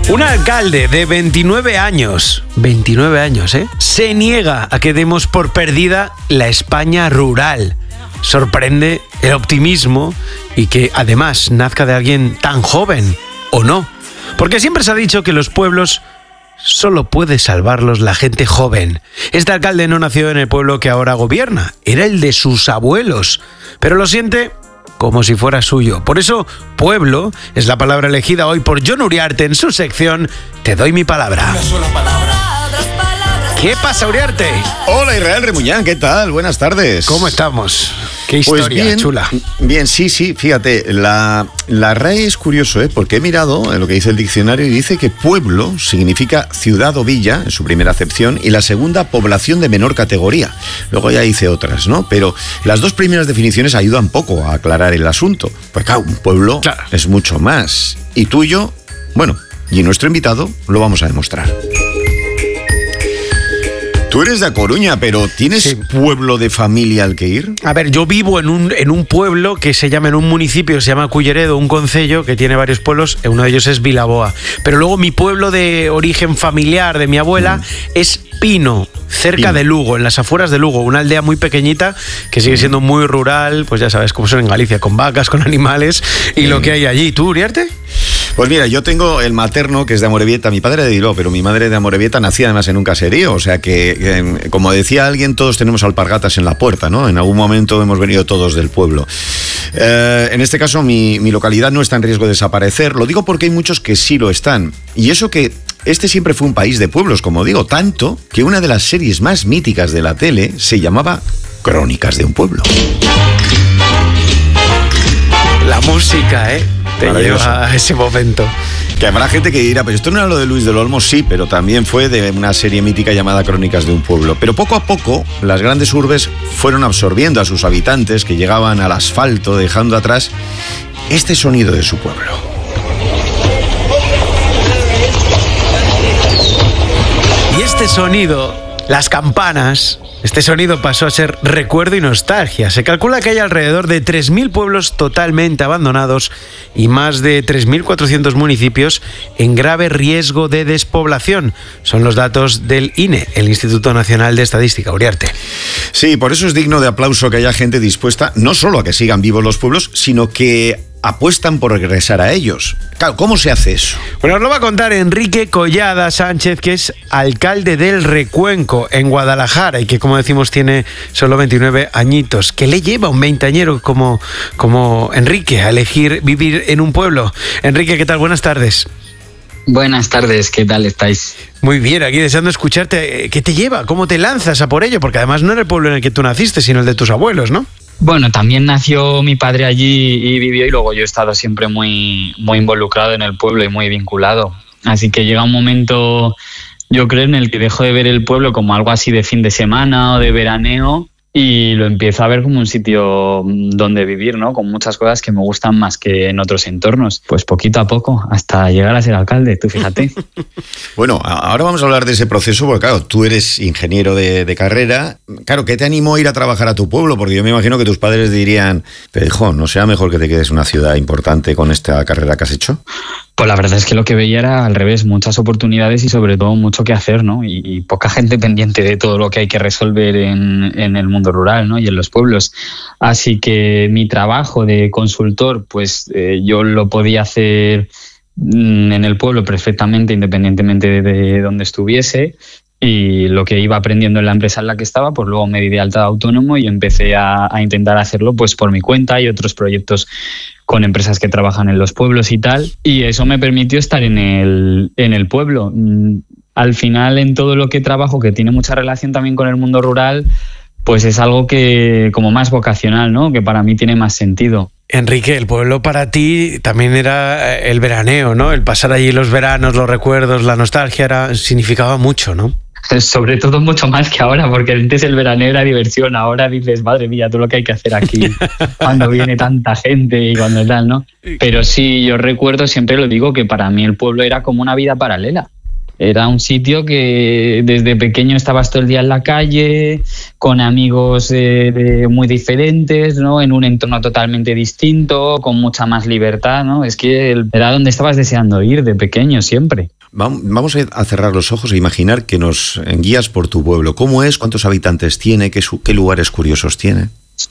Un alcalde de 29 años, se niega a que demos por perdida la España rural. Sorprende el optimismo y que además nazca de alguien tan joven, ¿o no? Porque siempre se ha dicho que los pueblos solo puede salvarlos la gente joven. Este alcalde no nació en el pueblo que ahora gobierna, era el de sus abuelos, pero lo siente como si fuera suyo. Por eso, pueblo es la palabra elegida hoy por Jon Uriarte en su sección Te doy mi palabra. Una sola palabra. ¿Qué pasa, Uriarte? Hola, Israel Remuñán, ¿qué tal? Buenas tardes. ¿Cómo estamos? Qué historia, pues bien, chula. Bien, sí, fíjate, la RAE es curioso, porque he mirado en lo que dice el diccionario y dice que pueblo significa ciudad o villa, en su primera acepción, y la segunda, población de menor categoría. Luego ya dice otras, ¿no? Pero las dos primeras definiciones ayudan poco a aclarar el asunto. Pues claro, un pueblo es mucho más. Y tuyo, bueno, y nuestro invitado lo vamos a demostrar. Tú eres de A Coruña, pero ¿tienes pueblo de familia al que ir? A ver, yo vivo en un pueblo que se llama, en un municipio que se llama Culleredo, un concello que tiene varios pueblos, uno de ellos es Vilaboa. Pero luego mi pueblo de origen familiar de mi abuela es Pino, cerca de Lugo, en las afueras de Lugo, una aldea muy pequeñita que sigue siendo muy rural, pues ya sabes cómo son en Galicia, con vacas, con animales y lo que hay allí. ¿Tú, Uriarte? Pues mira, yo tengo el materno, que es de Amorebieta. Mi padre de Bilbao, pero mi madre de Amorebieta nacía además en un caserío. O sea que, como decía alguien, todos tenemos alpargatas en la puerta, ¿no? En algún momento hemos venido todos del pueblo. En este caso, mi localidad no está en riesgo de desaparecer. Lo digo porque hay muchos que sí lo están. Y eso que este siempre fue un país de pueblos, como digo, tanto que una de las series más míticas de la tele se llamaba Crónicas de un pueblo. La música, te lleva a ese momento. Que habrá gente que dirá, pero esto no era lo de Luis del Olmo, sí, pero también fue de una serie mítica llamada Crónicas de un pueblo. Pero poco a poco, las grandes urbes fueron absorbiendo a sus habitantes que llegaban al asfalto, dejando atrás este sonido de su pueblo. Y este sonido, las campanas, este sonido pasó a ser recuerdo y nostalgia. Se calcula que hay alrededor de 3.000 pueblos totalmente abandonados y más de 3.400 municipios en grave riesgo de despoblación. Son los datos del INE, el Instituto Nacional de Estadística. Uriarte. Sí, por eso es digno de aplauso que haya gente dispuesta no solo a que sigan vivos los pueblos, sino que apuestan por regresar a ellos. Claro, ¿cómo se hace eso? Bueno, nos lo va a contar Enrique Collada Sánchez, que es alcalde del Recuenco, en Guadalajara, y que, como decimos, tiene solo 29 añitos. ¿Qué le lleva a un veinteañero como Enrique a elegir vivir en un pueblo? Enrique, ¿qué tal? Buenas tardes. Buenas tardes, ¿qué tal estáis? Muy bien, aquí deseando escucharte. ¿Qué te lleva? ¿Cómo te lanzas a por ello? Porque además no era el pueblo en el que tú naciste, sino el de tus abuelos, ¿no? Bueno, también nació mi padre allí y vivió, y luego yo he estado siempre muy, muy involucrado en el pueblo y muy vinculado. Así que llega un momento, yo creo, en el que dejo de ver el pueblo como algo así de fin de semana o de veraneo y lo empiezo a ver como un sitio donde vivir, ¿no? Con muchas cosas que me gustan más que en otros entornos. Pues poquito a poco, hasta llegar a ser alcalde, tú fíjate. Bueno, ahora vamos a hablar de ese proceso, porque claro, tú eres ingeniero de carrera. Claro, ¿qué te animó a ir a trabajar a tu pueblo? Porque yo me imagino que tus padres dirían, pero hijo, ¿no será mejor que te quedes en una ciudad importante con esta carrera que has hecho? Pues la verdad es que lo que veía era al revés, muchas oportunidades y sobre todo mucho que hacer, ¿no? Y poca gente pendiente de todo lo que hay que resolver en el mundo rural, ¿no? Y en los pueblos. Así que mi trabajo de consultor, pues yo lo podía hacer en el pueblo perfectamente, independientemente de dónde estuviese. Y lo que iba aprendiendo en la empresa en la que estaba, pues luego me di de alta de autónomo y empecé a intentar hacerlo pues por mi cuenta y otros proyectos con empresas que trabajan en los pueblos y tal. Y eso me permitió estar en el pueblo. Al final, en todo lo que trabajo, que tiene mucha relación también con el mundo rural, pues es algo que como más vocacional, ¿no? Que para mí tiene más sentido. Enrique, el pueblo para ti también era el veraneo, ¿no? El pasar allí los veranos, los recuerdos, la nostalgia significaba mucho, ¿no? Sobre todo mucho más que ahora, porque antes el veraneo era diversión, ahora dices, madre mía, todo lo que hay que hacer aquí cuando viene tanta gente y cuando tal, ¿no? Pero sí, yo recuerdo, siempre lo digo, que para mí el pueblo era como una vida paralela. Era un sitio que desde pequeño estabas todo el día en la calle, con amigos muy diferentes, ¿no? En un entorno totalmente distinto, con mucha más libertad, ¿no? Es que era donde estabas deseando ir de pequeño siempre. Vamos a cerrar los ojos e imaginar que nos guías por tu pueblo. ¿Cómo es? ¿Cuántos habitantes tiene? ¿Qué lugares curiosos tiene?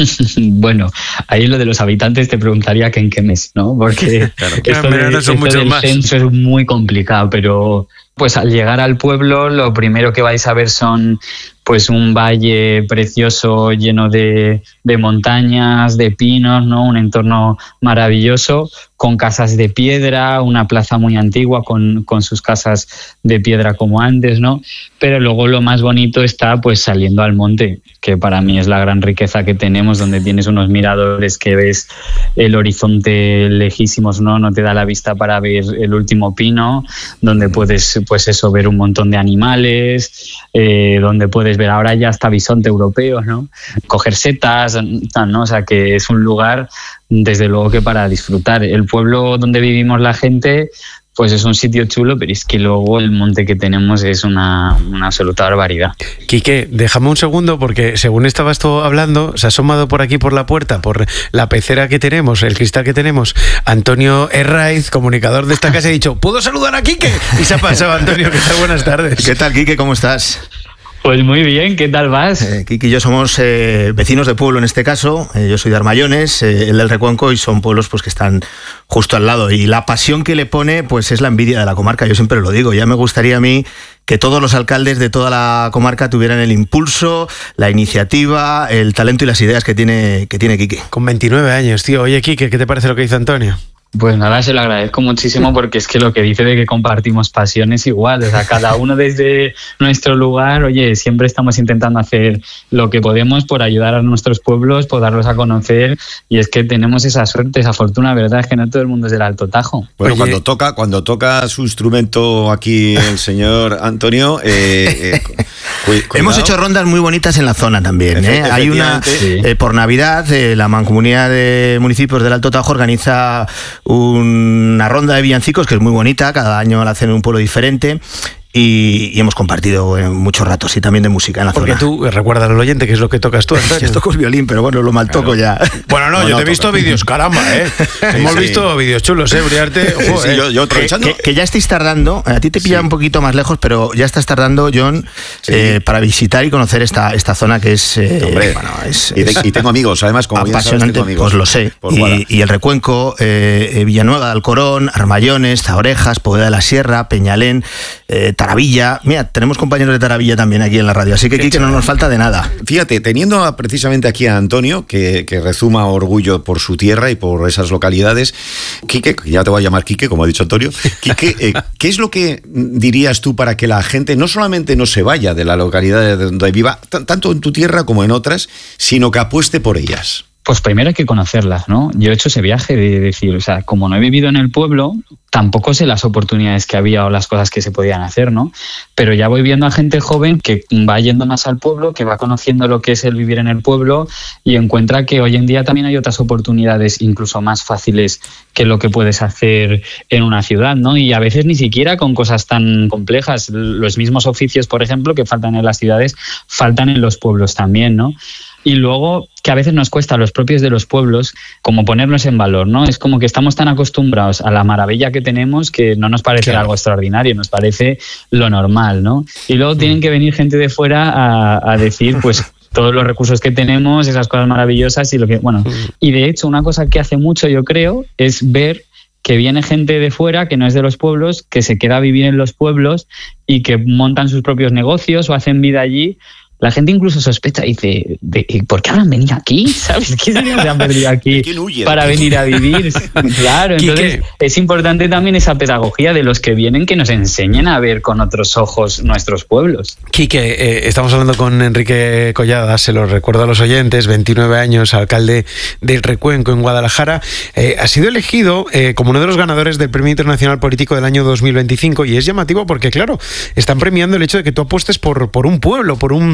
Bueno, ahí lo de los habitantes te preguntaría que en qué mes, ¿no? Porque esto del censo es muy complicado, pero pues al llegar al pueblo lo primero que vais a ver son pues un valle precioso lleno de montañas, de pinos, ¿no? Un entorno maravilloso, con casas de piedra, una plaza muy antigua con sus casas de piedra como antes, ¿no? Pero luego lo más bonito está pues saliendo al monte, que para mí es la gran riqueza que tenemos, donde tienes unos miradores que ves el horizonte lejísimos, ¿no? No te da la vista para ver el último pino, donde puedes pues eso, ver un montón de animales, donde puedes ver ahora ya hasta bisonte europeos, ¿no? Coger setas, ¿no? O sea que es un lugar desde luego que para disfrutar. El pueblo donde vivimos la gente pues es un sitio chulo, pero es que luego el monte que tenemos es una absoluta barbaridad. Quique, déjame un segundo, porque según estabas tú hablando, se ha asomado por aquí por la puerta, por la pecera que tenemos, el cristal que tenemos, Antonio Herraiz, comunicador de esta casa, ha dicho, ¿puedo saludar a Quique? Y se ha pasado. Antonio, ¿qué tal? Buenas tardes. ¿Qué tal, Quique? ¿Cómo estás? Pues muy bien, ¿qué tal vas? Quique y yo somos vecinos de pueblo en este caso. Yo soy de Armayones, él del Recuenco, y son pueblos pues que están justo al lado. Y la pasión que le pone pues es la envidia de la comarca, yo siempre lo digo. Ya me gustaría a mí que todos los alcaldes de toda la comarca tuvieran el impulso, la iniciativa, el talento y las ideas que tiene Quique. Con 29 años, tío. Oye, Quique, ¿qué te parece lo que dice Antonio? Pues nada, se lo agradezco muchísimo, porque es que lo que dice de que compartimos pasiones igual, o sea, cada uno desde nuestro lugar, oye, siempre estamos intentando hacer lo que podemos por ayudar a nuestros pueblos, por darlos a conocer, y es que tenemos esa suerte, esa fortuna, ¿verdad? Es que no todo el mundo es del Alto Tajo. Bueno, cuando toca su instrumento aquí el señor Antonio, hemos hecho rondas muy bonitas en la zona también, ¿eh? Hay una, por Navidad, la Mancomunidad de Municipios del Alto Tajo organiza una ronda de villancicos que es muy bonita, cada año la hacen en un pueblo diferente. Y hemos compartido muchos ratos y también de música en la zona. Porque tú recuerdas al oyente qué es lo que tocas tú, Antonio. Yo toco el violín, pero bueno, lo mal toco ya. Bueno, no, yo te he visto vídeos, caramba, ¿eh? Hemos visto vídeos chulos, Uriarte. Ojo, sí, yo aprovechando. Que ya estáis tardando, a ti te pilla un poquito más lejos, pero ya estás tardando, John, para visitar y conocer esta zona que es... Hombre, bueno, y tengo amigos, además, como apasionante, bien sabes, pues lo sé. Y el Recuenco, Villanueva de Alcorón, Armayones, Zaorejas, Poveda de la Sierra, Peñalén, Taravilla. Mira, tenemos compañeros de Taravilla también aquí en la radio, así que Quique, no nos falta de nada. Fíjate, teniendo precisamente aquí a Antonio, que rezuma orgullo por su tierra y por esas localidades, Quique, ya te voy a llamar Quique, como ha dicho Antonio, Quique, ¿qué es lo que dirías tú para que la gente no solamente no se vaya de la localidad donde viva, tanto en tu tierra como en otras, sino que apueste por ellas? Pues primero hay que conocerlas, ¿no? Yo he hecho ese viaje de decir, o sea, como no he vivido en el pueblo, tampoco sé las oportunidades que había o las cosas que se podían hacer, ¿no? Pero ya voy viendo a gente joven que va yendo más al pueblo, que va conociendo lo que es el vivir en el pueblo y encuentra que hoy en día también hay otras oportunidades incluso más fáciles que lo que puedes hacer en una ciudad, ¿no? Y a veces ni siquiera con cosas tan complejas. Los mismos oficios, por ejemplo, que faltan en las ciudades, faltan en los pueblos también, ¿no? Y luego que a veces nos cuesta a los propios de los pueblos como ponernos en valor, ¿no? Es como que estamos tan acostumbrados a la maravilla que tenemos que no nos parece algo extraordinario, nos parece lo normal, ¿no? Y luego tienen que venir gente de fuera a decir, pues, todos los recursos que tenemos, esas cosas maravillosas y lo que... Bueno, y de hecho una cosa que hace mucho, yo creo, es ver que viene gente de fuera, que no es de los pueblos, que se queda a vivir en los pueblos y que montan sus propios negocios o hacen vida allí. La gente incluso sospecha y dice, ¿por qué habrán venido aquí? ¿Sabes? ¿Qué se han perdido aquí para venir a vivir? Claro, entonces es importante también esa pedagogía de los que vienen, que nos enseñen a ver con otros ojos nuestros pueblos. Quique, estamos hablando con Enrique Collada, se lo recuerdo a los oyentes, 29 años, alcalde del Recuenco en Guadalajara. Ha sido elegido como uno de los ganadores del Premio Internacional Político del año 2025 y es llamativo porque, claro, están premiando el hecho de que tú apuestes por un pueblo, por un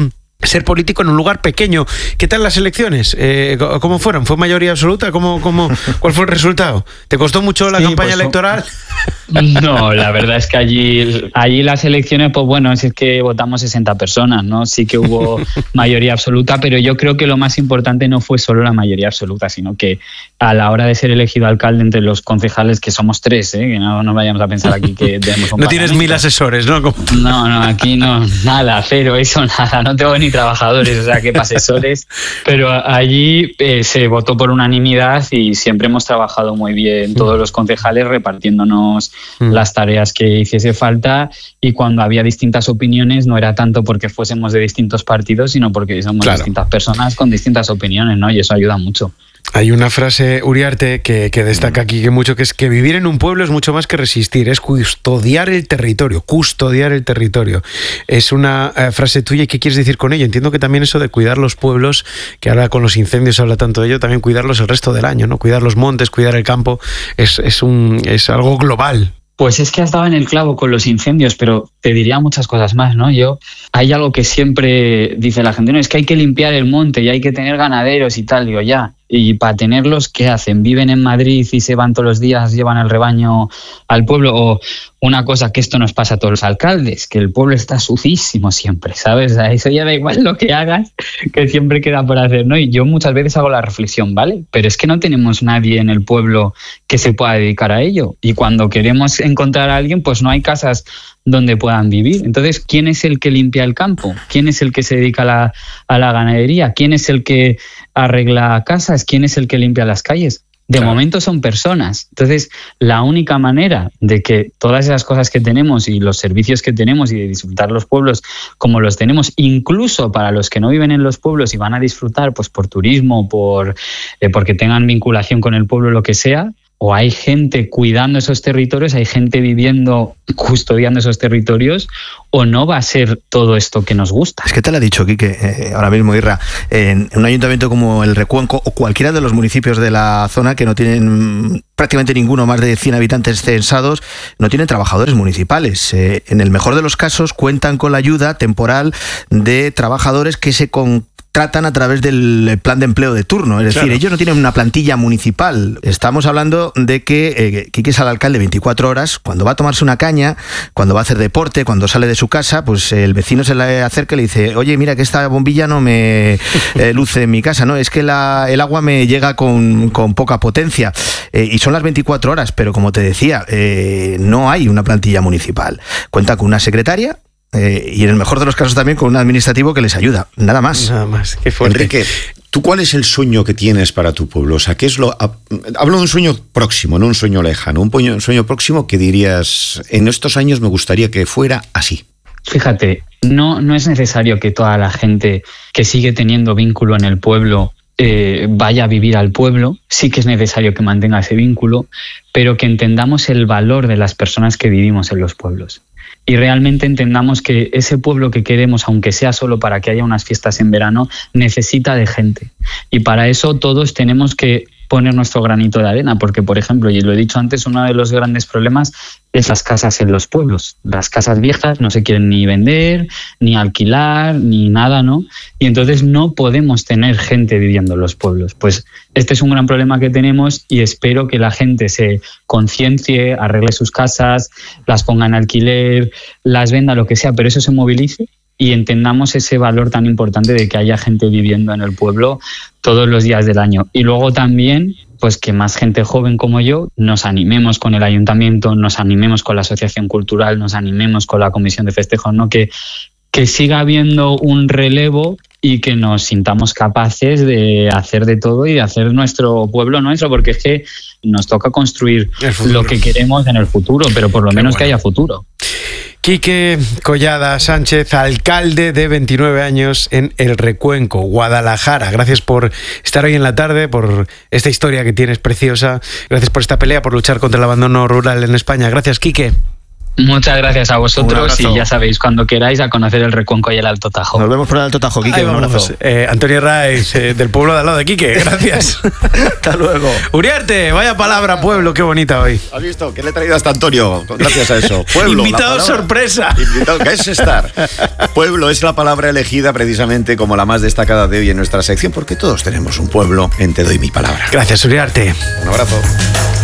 ser político en un lugar pequeño. ¿Qué tal las elecciones? ¿Cómo fueron? ¿Fue mayoría absoluta? ¿Cuál fue el resultado? ¿Te costó mucho la campaña electoral? No, la verdad es que allí las elecciones, pues bueno, es que votamos 60 personas, ¿no? Sí que hubo mayoría absoluta, pero yo creo que lo más importante no fue solo la mayoría absoluta, sino que a la hora de ser elegido alcalde entre los concejales, que somos 3, que no nos vayamos a pensar aquí que tenemos un No tienes 1000 asesores, ¿no? No, aquí no, nada, cero, eso nada, no tengo ni trabajadores, o sea, que asesores, pero allí se votó por unanimidad y siempre hemos trabajado muy bien todos los concejales repartiéndonos las tareas que hiciese falta, y cuando había distintas opiniones no era tanto porque fuésemos de distintos partidos, sino porque somos distintas personas con distintas opiniones, ¿no? Y eso ayuda mucho. Hay una frase, Uriarte, que destaca aquí que mucho, que es que vivir en un pueblo es mucho más que resistir, es custodiar el territorio. Es una frase tuya, ¿y qué quieres decir con ello? Entiendo que también eso de cuidar los pueblos, que ahora con los incendios se habla tanto de ello, también cuidarlos el resto del año, ¿no? Cuidar los montes, cuidar el campo, es algo global. Pues es que has dado en el clavo con los incendios, pero te diría muchas cosas más, ¿no? Hay algo que siempre dice la gente, no, es que hay que limpiar el monte y hay que tener ganaderos y tal, digo, ya. Y para tenerlos, ¿qué hacen? ¿Viven en Madrid y se van todos los días, llevan el rebaño al pueblo? O una cosa que esto nos pasa a todos los alcaldes, que el pueblo está sucísimo siempre, ¿sabes? O sea, eso ya da igual lo que hagas, que siempre queda por hacer, ¿no? Y yo muchas veces hago la reflexión, ¿vale? Pero es que no tenemos nadie en el pueblo que se pueda dedicar a ello. Y cuando queremos encontrar a alguien, pues no hay casas donde puedan vivir. Entonces, ¿quién es el que limpia el campo? ¿Quién es el que se dedica a la ganadería? ¿Quién es el que arregla casas? ¿Quién es el que limpia las calles? De momento son personas. Entonces, la única manera de que todas esas cosas que tenemos y los servicios que tenemos y de disfrutar los pueblos como los tenemos, incluso para los que no viven en los pueblos y van a disfrutar pues por turismo, porque tengan vinculación con el pueblo, lo que sea, o hay gente cuidando esos territorios, hay gente viviendo, custodiando esos territorios, o no va a ser todo esto que nos gusta. Es que te lo ha dicho Quique, ahora mismo, Irra, en un ayuntamiento como el Recuenco o cualquiera de los municipios de la zona que no tienen prácticamente ninguno más de 100 habitantes censados, no tienen trabajadores municipales. En el mejor de los casos cuentan con la ayuda temporal de trabajadores que se tratan a través del plan de empleo de turno. Es decir, ellos no tienen una plantilla municipal. Estamos hablando de que Quique es el alcalde 24 horas, cuando va a tomarse una caña, cuando va a hacer deporte, cuando sale de su casa, pues el vecino se le acerca y le dice, oye, mira que esta bombilla no me luce en mi casa, ¿no? Es que el agua me llega con poca potencia. Y son las 24 horas, pero como te decía, no hay una plantilla municipal. Cuenta con una secretaria, y en el mejor de los casos también con un administrativo que les ayuda, nada más. Qué fuerte. Enrique, ¿tú cuál es el sueño que tienes para tu pueblo? O sea, ¿qué es hablo de un sueño próximo, no un sueño lejano, un sueño próximo que dirías, en estos años me gustaría que fuera así? Fíjate, no es necesario que toda la gente que sigue teniendo vínculo en el pueblo vaya a vivir al pueblo. Sí que es necesario que mantenga ese vínculo, pero que entendamos el valor de las personas que vivimos en los pueblos. Y realmente entendamos que ese pueblo que queremos, aunque sea solo para que haya unas fiestas en verano, necesita de gente. Y para eso todos tenemos que poner nuestro granito de arena, porque, por ejemplo, y lo he dicho antes, uno de los grandes problemas es las casas en los pueblos. Las casas viejas no se quieren ni vender, ni alquilar, ni nada, ¿no? Y entonces no podemos tener gente viviendo en los pueblos. Pues este es un gran problema que tenemos y espero que la gente se conciencie, arregle sus casas, las ponga en alquiler, las venda, lo que sea, pero eso se movilice y entendamos ese valor tan importante de que haya gente viviendo en el pueblo todos los días del año. Y luego también, pues que más gente joven como yo nos animemos con el ayuntamiento, nos animemos con la asociación cultural, nos animemos con la comisión de festejos, ¿no? Que siga habiendo un relevo y que nos sintamos capaces de hacer de todo y de hacer nuestro pueblo nuestro, porque es que nos toca construir lo que queremos en el futuro, pero por lo menos que haya futuro. Quique Collada Sánchez, alcalde de 29 años en El Recuenco, Guadalajara. Gracias por estar hoy en la tarde, por esta historia que tienes preciosa. Gracias por esta pelea, por luchar contra el abandono rural en España. Gracias, Quique. Muchas gracias a Un vosotros abrazo. y ya sabéis, cuando queráis, a conocer el Recuenco y el Alto Tajo. Nos vemos por el Alto Tajo, Quique. Ahí Un vamos. abrazo. Antonio Raiz, del pueblo de al lado de Quique, gracias. Hasta luego. Uriarte, vaya palabra, pueblo, qué bonita hoy. ¿Has visto? ¿Qué le he traído hasta Antonio? Gracias a eso. Pueblo. Invitado la palabra- sorpresa. Invitado, ¿qué es estar? Pueblo es la palabra elegida precisamente como la más destacada de hoy en nuestra sección, porque todos tenemos un pueblo en Te doy mi palabra. Gracias, Uriarte. Un abrazo.